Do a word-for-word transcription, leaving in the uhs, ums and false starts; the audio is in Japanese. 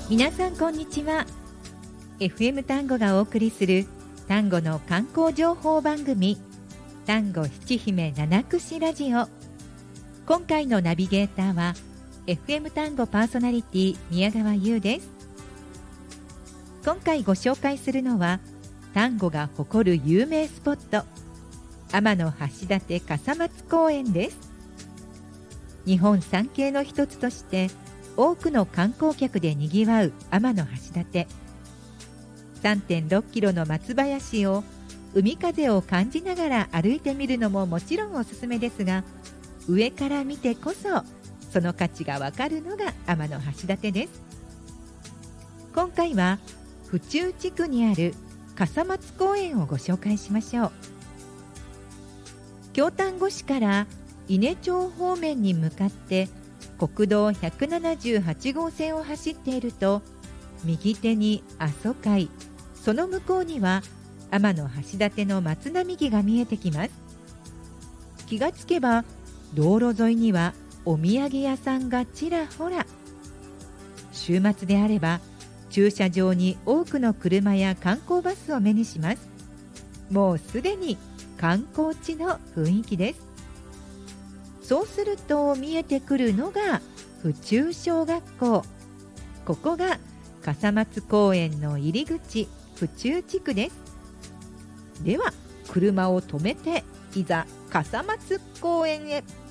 皆さんこんにちは。 エフエム タンゴがお送りするタンゴの観光情報番組、タンゴ七姫七串ラジオ。今回のナビゲーターは エフエム タンゴパーソナリティ宮川優です。今回ご紹介するのはタンゴが誇る有名スポット、天橋立笠松公園です。日本三景の一つとして多くの観光客でにぎわう天橋立。 さんてんろっキロの松林を海風を感じながら歩いてみるのももちろんおすすめですが、上から見てこそその価値がわかるのが天橋立です。今回は府中地区にある笠松公園をご紹介しましょう。京丹後市から伊根町方面に向かって国道ひゃくななじゅうはち号線を走っていると、右手に阿蘇海、その向こうには天橋立の松並木が見えてきます。気がつけば道路沿いにはお土産屋さんがちらほら。週末であれば駐車場に多くの車や観光バスを目にします。もうすでに観光地の雰囲気です。そうすると見えてくるのが府中小学校。ここが笠松公園の入り口、府中地区です。では車を止めていざ笠松公園へ。